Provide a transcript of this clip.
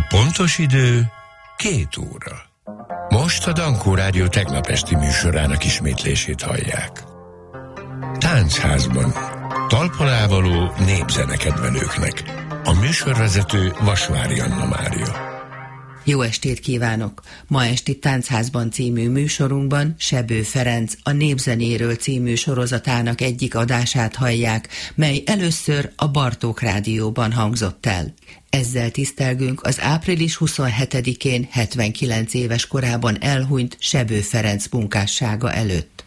pontos idő 2 óra. Most a Dankó Rádió tegnap esti műsorának ismétlését hallják. Táncházban. Talpalávaló népzenekedvelőknek. A műsorvezető Vasvári Anna Mária. Jó estét kívánok! Ma esti Táncházban című műsorunkban Sebő Ferenc a Népzenéről című sorozatának egyik adását hallják, mely először a Bartók Rádióban hangzott el. Ezzel tisztelgünk az április 27-én 79 éves korában elhunyt Sebő Ferenc munkássága előtt.